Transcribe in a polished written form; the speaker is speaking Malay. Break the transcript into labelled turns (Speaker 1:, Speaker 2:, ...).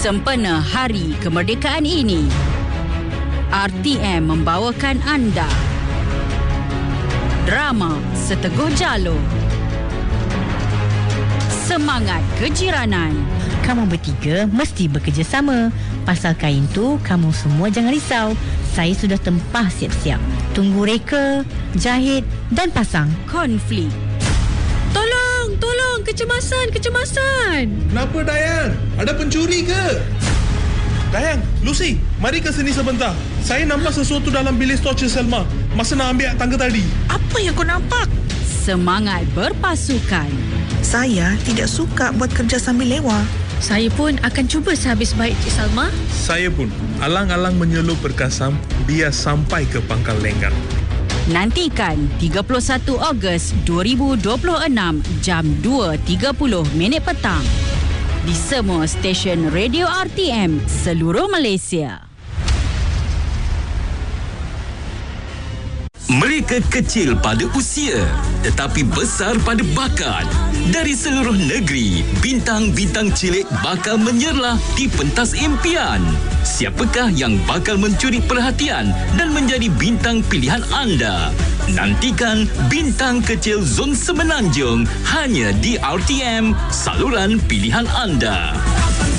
Speaker 1: Sempena Hari Kemerdekaan ini, RTM membawakan anda drama Seteguh Jalur, Semangat Kejiranan.
Speaker 2: Kamu bertiga mesti bekerjasama. Pasal kain tu, kamu semua jangan risau. Saya sudah tempah siap-siap. Tunggu reka, jahit dan pasang.
Speaker 1: Konflik.
Speaker 3: Tolong, kecemasan.
Speaker 4: Kenapa, Dayang? Ada pencuri ke? Dayang, Lucy, mari ke sini sebentar. Saya nampak sesuatu dalam bilik stor Cik Selma masa nak ambil tangga tadi.
Speaker 3: Apa yang kau nampak?
Speaker 1: Semangat berpasukan.
Speaker 3: Saya tidak suka buat kerja sambil lewa. Saya pun akan cuba sehabis baik, Cik Salma.
Speaker 4: Saya pun alang-alang menyelup berkasam biar sampai ke Pangkal Lenggang.
Speaker 1: Nantikan 31 Ogos 2026 jam 2.30 petang di semua stesen radio RTM seluruh Malaysia.
Speaker 5: Mereka kecil pada usia tetapi besar pada bakat. Dari seluruh negeri, bintang-bintang cilik bakal menyerlah di pentas impian. Siapakah yang bakal mencuri perhatian dan menjadi bintang pilihan anda? Nantikan Bintang Kecil Zon Semenanjung hanya di RTM, saluran pilihan anda.